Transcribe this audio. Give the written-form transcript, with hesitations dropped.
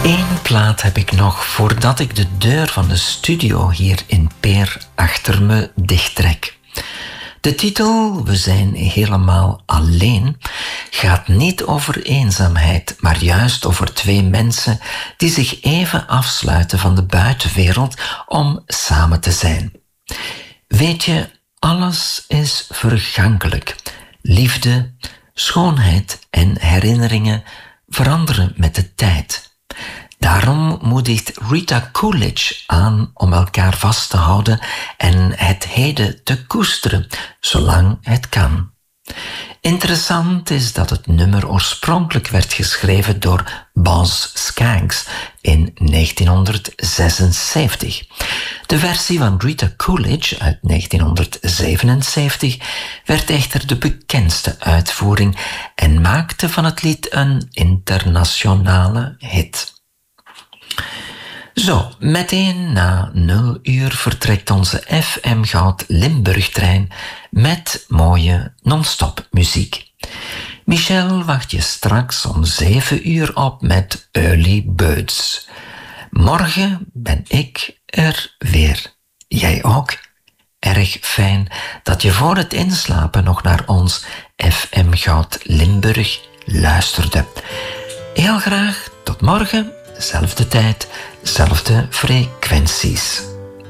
Eén plaat heb ik nog voordat ik de deur van de studio hier in Peer achter me dichttrek. De titel, We zijn helemaal alleen, gaat niet over eenzaamheid, maar juist over twee mensen die zich even afsluiten van de buitenwereld om samen te zijn. Weet je, alles is vergankelijk. Liefde, schoonheid en herinneringen veranderen met de tijd. Daarom moedigt Rita Coolidge aan om elkaar vast te houden en het heden te koesteren, zolang het kan. Interessant is dat het nummer oorspronkelijk werd geschreven door Boz Scaggs in 1976. De versie van Rita Coolidge uit 1977 werd echter de bekendste uitvoering en maakte van het lied een internationale hit. Zo, meteen na 0 uur vertrekt onze FM Goud Limburg-trein met mooie non-stop muziek. Michel wacht je straks om 7 uur op met Early Birds. Morgen ben ik er weer. Jij ook? Erg fijn dat je voor het inslapen nog naar ons FM Goud Limburg luisterde. Heel graag tot morgen, zelfde tijd, zelfde frequenties.